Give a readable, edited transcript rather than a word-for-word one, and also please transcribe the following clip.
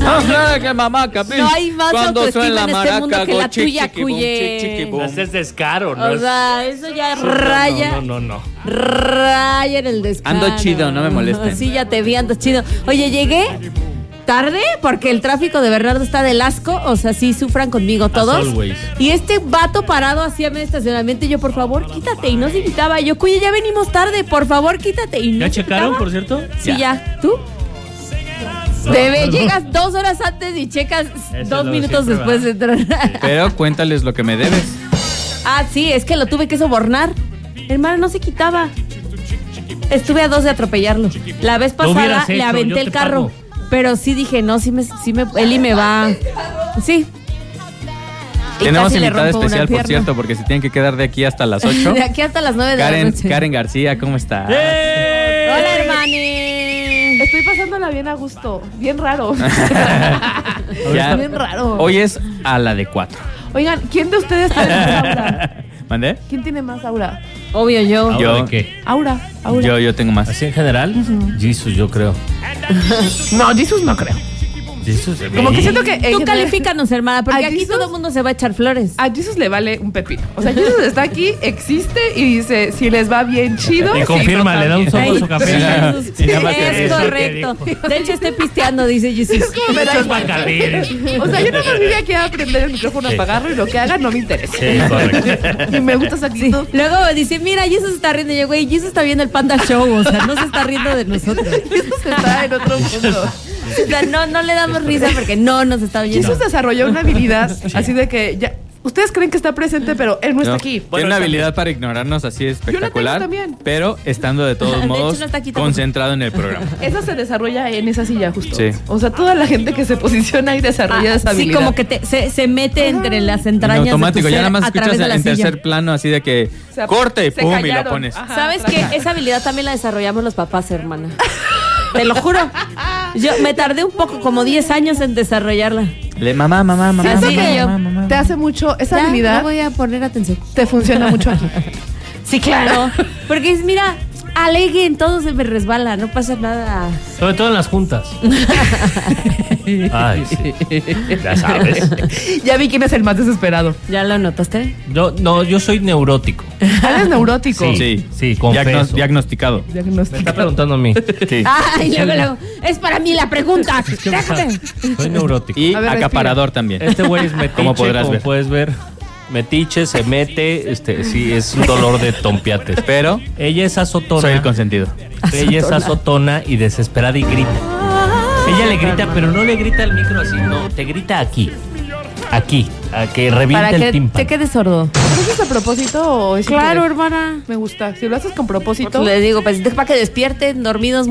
No, que mamá, capi. No hay más Cuando autoestima suena en la este maraca, mundo que go la chic, tuya, chiqui, boom, cuye. chic, chiqui, boom. Ese es descaro, ¿no? O sea, eso ya raya. No. Raya en el descaro. Ando chido, no me molesten. Sí, ya te vi, andas chido. Oye, llegué tarde porque el tráfico de Bernardo está del asco. O sea, sí, sufran conmigo todos. always. Y este vato parado hacía mi estacionamiento y yo, por favor, quítate. Y no se quitaba. Yo, cuye, ya venimos tarde, por favor, quítate. Y no ¿Ya se checaron, quitaba. por cierto? Sí, ya. ¿Tú? Bebé, llegas 2 horas antes y checas Eso 2 lo minutos siempre después de entrar. Pero cuéntales lo que me debes. Ah, sí, es que lo tuve que sobornar. Hermano, no se quitaba. Estuve a 2 de atropellarlo. La vez Lo hubieras pasada le hecho, aventé yo el te carro. pago. Pero sí dije, no, Eli me va. Sí. Y Tenemos casi le invitada rompo una especial, por pierna. cierto, porque se tienen que quedar de aquí hasta las 8. De aquí hasta las 9 de la Karen, noche. Karen García, ¿cómo estás? Hola, hermane. Estoy pasándola bien a gusto. Bien raro. Ya. Bien raro. Hoy es a la de 4. Oigan, ¿quién de ustedes tiene más aura? ¿Mandé? ¿Quién tiene más aura? Obvio, yo. ¿Ahora Yo. de qué? Aura. Yo tengo más. ¿Así en general? Jesus, yo creo. No, Jesus no creo. Jesus, Como que siento que Tú califícanos, hermana, porque ¿A aquí Jesus? todo el mundo se va a echar flores. a Jesus le vale un pepino. O sea, Jesus está aquí, existe y dice, si les va bien chido. Y si confirma, no, le da un también. sopo a su Sí, café. Jesús. Y nada más te Es dice. correcto. De hecho, estoy pisteando, dice Jesús. Me da Eso es igual. Bacardí. O sea, yo nada más vine aquí a aprender el micrófono, Sí. apagarlo y lo que haga no me interesa. Sí, correcto. Y me gusta esa Sí. actitud. Luego dice, mira, Jesús está riendo. Y yo, güey, Jesús está viendo el Panda Show. O sea, no se está riendo de nosotros. Jesus está en otro mundo. O sea, no le damos risa porque no nos está oyendo. Jesus desarrolló una habilidad así de que ya. Ustedes creen que está presente, pero él no está aquí. Tiene una habilidad para ignorarnos así espectacular, también. pero estando de De todos hecho, modos no está aquí tampoco. concentrado en el programa. Eso se desarrolla en esa silla justo. Sí. O sea, toda la gente que se posiciona y desarrolla esa sí, habilidad. como que se mete entre las En entrañas automático, de tu ya ser nada más a través escuchas de la en silla. tercer plano así de que Se- corte, se pum, y lo callaron. pones. Ajá. ¿Sabes qué? Esa habilidad también la desarrollamos los papás, hermana. Te lo juro. Yo me tardé un poco, como 10 años en desarrollarla. Mamá, Siento que yo- Te hace mucho, esa Ya, habilidad no voy a poner atención. te funciona mucho aquí. Sí, claro. Porque es, mira, aleguen, todo se me resbala, no pasa nada. Sobre todo en las juntas. Ay, sí. Ya sabes. Ya vi quién es el más desesperado. ¿Ya lo notaste? Yo soy neurótico. Eres neurótico. Sí, confieso. Diagnosticado. Me está preguntando a mí. Sí. Ay, luego, es para mí la pregunta. Déjame. Soy neurótico. Y A ver, acaparador también. Este güey es metiche, Como podrás ver. puedes ver. Metiche, se mete, sí, es un dolor de tompiates. Pero Ella es azotona. soy el consentido. Ella es azotona y desesperada y grita. Ella le grita, pero no le grita al micro así, no, te grita aquí. Aquí, a que reviente Para el que tímpano. te quedes sordo. ¿Lo haces a propósito o es Claro, que hermana. me gusta? Si lo haces con propósito. Le digo, pues para que despierten dormidos.